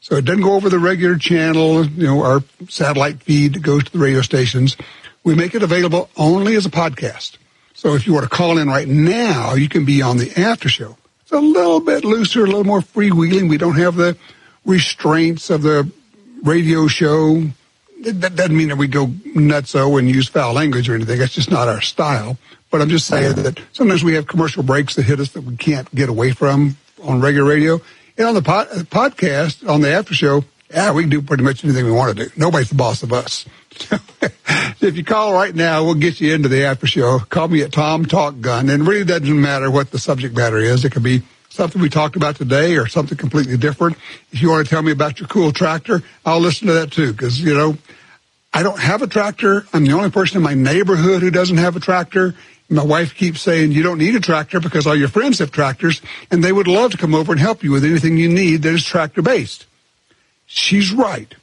So it doesn't go over the regular channel, our satellite feed that goes to the radio stations. We make it available only as a podcast. So if you want to call in right now, you can be on the after show. It's a little bit looser, a little more freewheeling. We don't have the restraints of the radio show. That doesn't mean that we go nutso and use foul language or anything. That's just not our style. But I'm just saying that sometimes we have commercial breaks that hit us that we can't get away from on regular radio. And on the podcast, on the after show, we can do pretty much anything we want to do. Nobody's the boss of us. If you call right now, we'll get you into the after show. Call me at Tom Talk Gun. And it really doesn't matter what the subject matter is. It could be something we talked about today or something completely different. If you want to tell me about your cool tractor, I'll listen to that too. Because, I don't have a tractor. I'm the only person in my neighborhood who doesn't have a tractor. My wife keeps saying you don't need a tractor because all your friends have tractors, and they would love to come over and help you with anything you need that is tractor-based. She's right.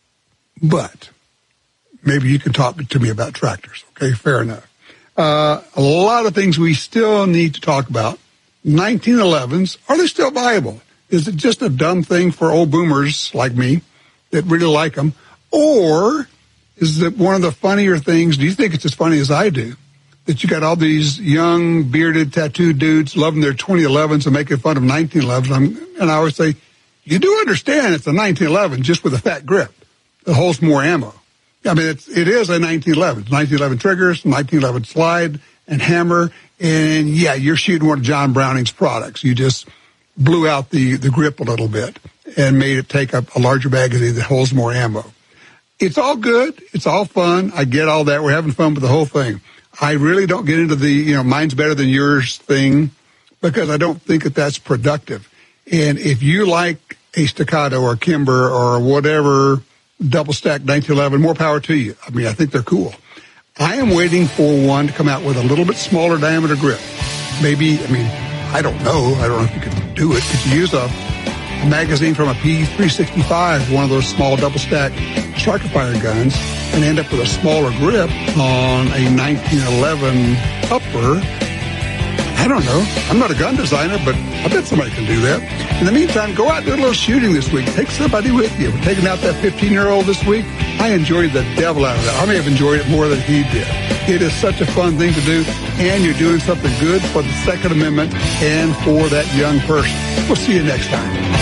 But maybe you can talk to me about tractors. Okay, fair enough. A lot of things we still need to talk about. 1911s, are they still viable? Is it just a dumb thing for old boomers like me that really like them? Or is it one of the funnier things? Do you think it's as funny as I do? That you got all these young, bearded, tattooed dudes loving their 2011s and making fun of 1911s. And I always say, you do understand it's a 1911 just with a fat grip that holds more ammo. I mean, it is a 1911. 1911 triggers, 1911 slide and hammer. And yeah, you're shooting one of John Browning's products. You just blew out the grip a little bit and made it take up a larger magazine that holds more ammo. It's all good. It's all fun. I get all that. We're having fun with the whole thing. I really don't get into the, mine's better than yours thing because I don't think that that's productive. And if you like a Staccato or Kimber or whatever double stack 1911, more power to you. I mean, I think they're cool. I am waiting for one to come out with a little bit smaller diameter grip. Maybe, I don't know. I don't know if you could do it. Could you use a magazine from a P365, one of those small double stack striker fire guns, and end up with a smaller grip on a 1911 upper? I don't know. I'm not a gun designer, but I bet somebody can do that. In the meantime, go out and do a little shooting this week. Take somebody with you. We're taking out that 15-year-old this week. I enjoyed the devil out of that. I may have enjoyed it more than he did. It is such a fun thing to do, and you're doing something good for the Second Amendment and for that young person. We'll see you next time.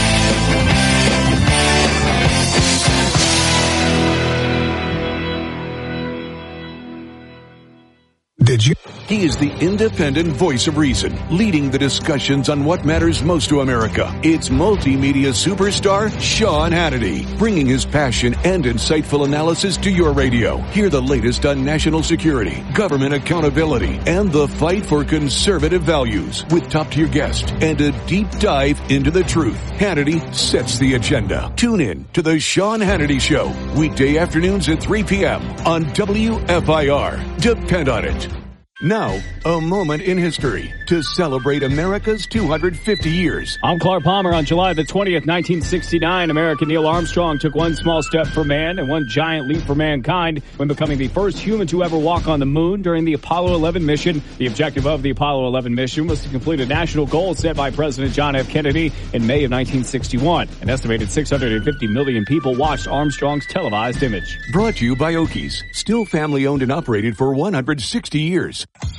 He is the independent voice of reason, leading the discussions on what matters most to America. It's multimedia superstar Sean Hannity, bringing his passion and insightful analysis to your radio. Hear the latest on national security, government accountability, and the fight for conservative values with top-tier guests and a deep dive into the truth. Hannity sets the agenda. Tune in to the Sean Hannity Show, weekday afternoons at 3 p.m. on WFIR. Depend on it. Now, a moment in history to celebrate America's 250 years. I'm Clark Palmer. On July the 20th, 1969, American Neil Armstrong took one small step for man and one giant leap for mankind when becoming the first human to ever walk on the moon during the Apollo 11 mission. The objective of the Apollo 11 mission was to complete a national goal set by President John F. Kennedy in May of 1961. An estimated 650 million people watched Armstrong's televised image. Brought to you by Okies, still family owned and operated for 160 years.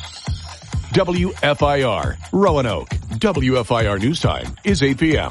WFIR, Roanoke. WFIR News Time is 8 p.m.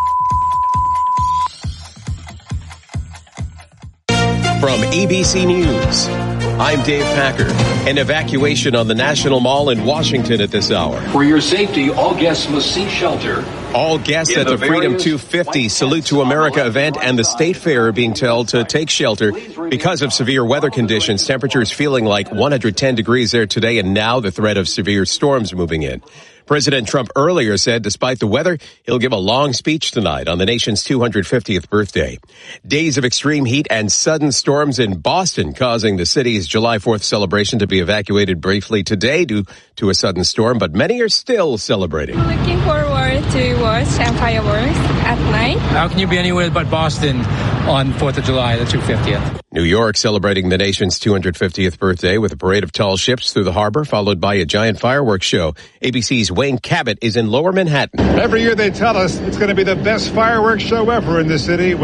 From ABC News, I'm Dave Packer. An evacuation on the National Mall in Washington at this hour. For your safety, all guests must seek shelter. All guests at the Freedom 250 Salute to America event and the State Fair are being told to take shelter because of severe weather conditions. Temperatures feeling like 110 degrees there today, and now the threat of severe storms moving in. President Trump earlier said despite the weather, he'll give a long speech tonight on the nation's 250th birthday. Days of extreme heat and sudden storms in Boston causing the city's July 4th celebration to be evacuated briefly today due to a sudden storm, but many are still celebrating. Looking forward to watch fireworks at night. How can you be anywhere but Boston on 4th of July, the 250th? New York celebrating the nation's 250th birthday with a parade of tall ships through the harbor, followed by a giant fireworks show. ABC's Wayne Cabot is in Lower Manhattan. Every year they tell us it's going to be the best fireworks show ever in the city.